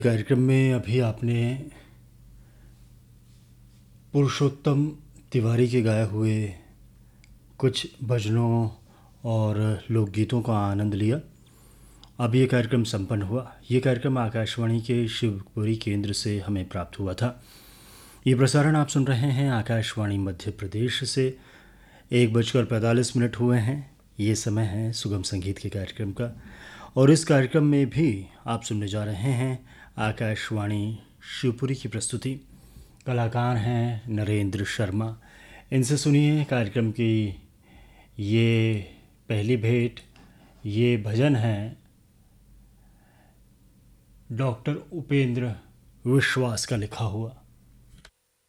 कार्यक्रम में अभी आपने पुरुषोत्तम तिवारी के गाए हुए कुछ भजनों और लोकगीतों का आनंद लिया। अब ये कार्यक्रम संपन्न हुआ। ये कार्यक्रम आकाशवाणी के शिवपुरी केंद्र से हमें प्राप्त हुआ था। ये प्रसारण आप सुन रहे हैं आकाशवाणी मध्य प्रदेश से। 1:45 हुए हैं। ये समय है सुगम संगीत के कार्यक्रम का, और इस कार्यक्रम में भी आप सुनने जा रहे हैं आकाशवाणी शिवपुरी की प्रस्तुति। कलाकार हैं नरेंद्र शर्मा। इनसे सुनिए कार्यक्रम की ये पहली भेंट। ये भजन है डॉक्टर उपेंद्र विश्वास का लिखा हुआ।